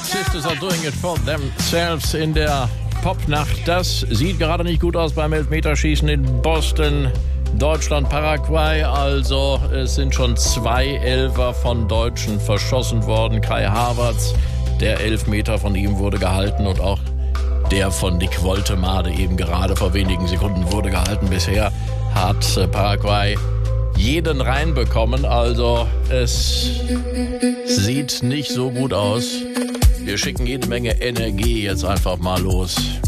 Sisters are doing it for themselves in der Popnacht. Das sieht gerade nicht gut aus beim Elfmeterschießen in Boston. Deutschland, Paraguay, also es sind schon 2 Elfer von Deutschen verschossen worden. Kai Havertz, der Elfmeter von ihm wurde gehalten und auch der von Nick Woltemade eben gerade vor wenigen Sekunden wurde gehalten. Bisher hat Paraguay jeden reinbekommen, also es sieht nicht so gut aus. Wir schicken jede Menge Energie jetzt einfach mal los.